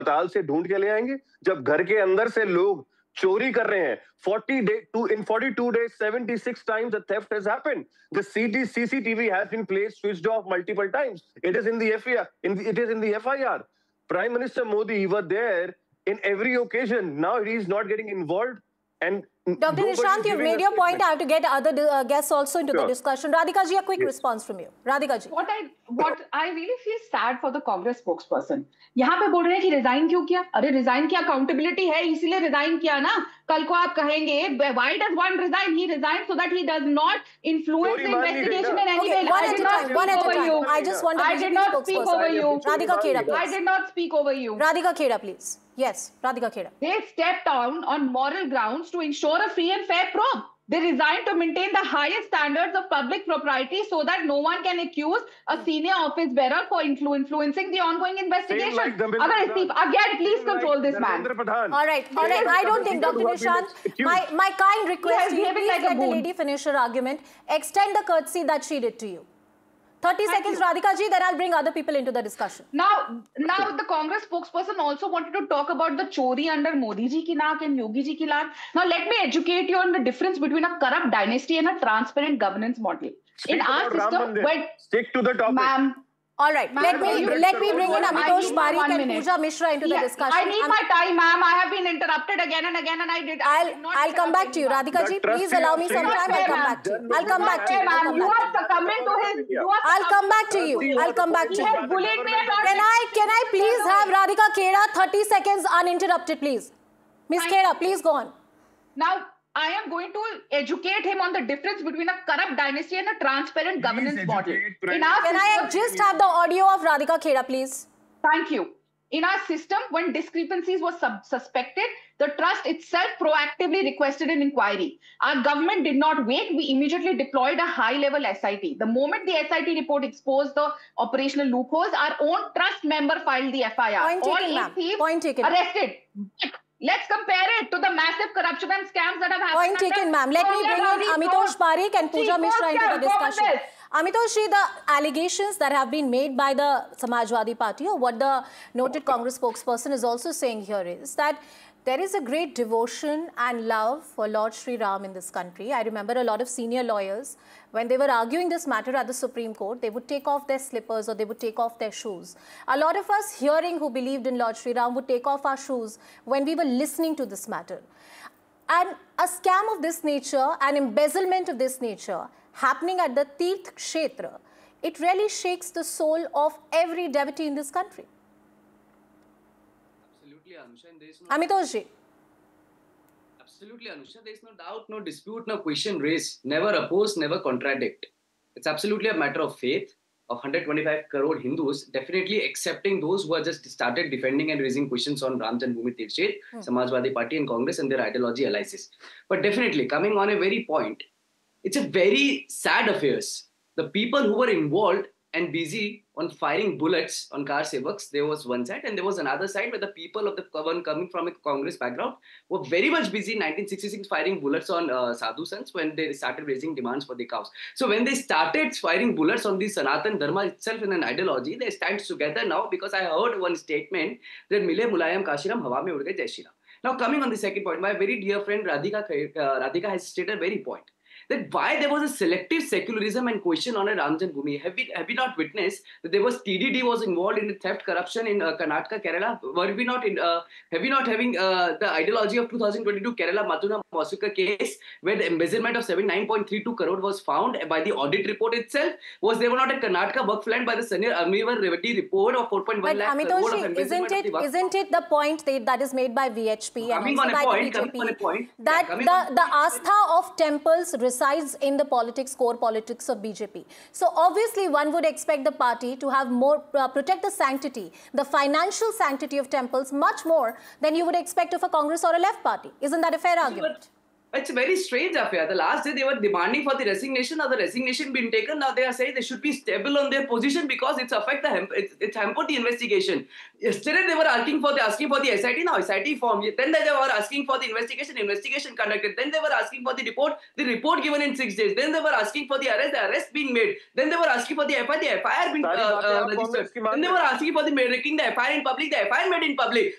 अस्पताल से ढूंढ के ले आएंगे? जब घर के अंदर से लोग चोरी कर रहे हैं, 42 days 76 times the theft has happened. The CCTV has been placed, switched off multiple times. It is in the FIR. It is in the FIR. Prime Minister Modi, he was there in every occasion. Now he is not getting involved. And Dr. Nishant, you've made your point. I have to get other guests also into the discussion. Radhika ji, a quick response from you. Radhika ji. What I really feel sad for the Congress spokesperson. यहाँ पे बोल रहे हैं कि resign क्यों किया? अरे resign की अकाउंटेबिलिटी है, इसीलिए रिजाइन किया ना. कल को आप कहेंगे, why does one resign? He resigned so that he does not influence the investigation in any way. One at a time. I just want to. I did not speak over you. Radhika Kheda, please. I did not speak over you. Radhika Kheda, please. Yes, Radhika Kheda. They stepped down on moral grounds to ensure a free and fair probe. They resigned to maintain the highest standards of public propriety so that no one can accuse a senior office bearer for influencing the ongoing investigation. Again, please control this man. All right. I don't think, Dr. Nishant, my kind request, please let the lady finish her argument. Extend the courtesy that she did to you. 30 seconds, Radhika ji, then I'll bring other people into the discussion. Now the Congress spokesperson also wanted to talk about the chori under Modi ji ki naak and Yogi ji ki naak. Now let me educate you on the difference between a corrupt dynasty and a transparent governance model. In our system, stick to the topic. Ma'am. All right, let me bring in Amitosh Parikh and Pooja Mishra into the discussion. I need my time, ma'am. I have been interrupted again and again, and I'll come back to you, Radhika ji. Please allow me some time. I'll come back to you. I'll come back to you. You are succumbing to his. I'll come back to you. I'll come back to you. Can I please have Radhika Kheda 30 seconds uninterrupted, please? Miss Kheda, please go on. Now, I am going to educate him on the difference between a corrupt dynasty and a transparent governance model. Can I just have the audio of Radhika Kheda, please? Thank you. In our system, when discrepancies were suspected, the trust itself proactively requested an inquiry. Our government did not wait. We immediately deployed a high-level SIT. The moment the SIT report exposed the operational loopholes, our own trust member filed the FIR. Point taken, arrested. Let's compare it to the massive corruption and scams that have happened. Point taken, ma'am. Let me bring in Amitosh Parikh and Pooja Mishra into the discussion. Amitosh ji, the allegations that have been made by the Samajwadi Party, or what the noted Congress spokesperson is also saying here, is that there is a great devotion and love for Lord Sri Ram in this country. I remember a lot of senior lawyers, when they were arguing this matter at the Supreme Court, they would take off their slippers or they would take off their shoes. A lot of us hearing who believed in Lord Sri Ram would take off our shoes when we were listening to this matter. And a scam of this nature, an embezzlement of this nature, happening at the Tirth Kshetra, it really shakes the soul of every devotee in this country. Absolutely, Anusha. And there is no Amitosh ji. Absolutely, Anusha. There is no doubt, no dispute, no question raised. Never oppose, never contradict. It's absolutely a matter of faith of 125 crore Hindus definitely accepting those who are just started defending and raising questions on Ram Janmabhoomi Tirth Kshetra, Samajwadi Party and Congress and their ideology alliances. But definitely, coming on a very point, it's a very sad affairs. The people who were involved and busy on firing bullets on car sevaks, there was one side, and there was another side where the people of the one coming from a Congress background were very much busy in 1966 firing bullets on sadhu sants when they started raising demands for the cows. So when they started firing bullets on the Sanatan Dharma itself in an ideology, they stand together now, because I heard one statement that Mile Mulayam Kashiram Hawa mein ud gaye Jai Shri Ram. Now coming on the second point, my very dear friend Radhika has stated a very point, that why there was a selective secularism and question on a Ram Janmabhoomi. Have we not witnessed that there was TDD was involved in the theft, corruption in Karnataka, Kerala? Were we not have we not having the ideology of 2022 Kerala Madhuna Masuka case, where the embezzlement of 79.32 crore was found by the audit report itself? Was there not a Karnataka work land by the Senior Amivar Reddy report of 4.1 lakh crore of embezzlement? Isn't it the point that is made by VHP and also by the BJP, that the astha of temples resides in the core politics of BJP. So obviously one would expect the party to have more, protect the sanctity, the financial sanctity of temples much more than you would expect of a Congress or a left party. Isn't that a fair argument? It's a very strange affair. The last day they were demanding for the resignation. Now the resignation been taken. Now they are saying they should be stable on their position because it's hampered the investigation. Yesterday they were asking for the SIT. Now SIT formed. Then they were asking for the investigation conducted. Then they were asking for the report given in 6 days. Then they were asking for the arrest being made. Then they were asking for the FIR being registered. Then they were asking for making the FIR in public, the FIR made in public.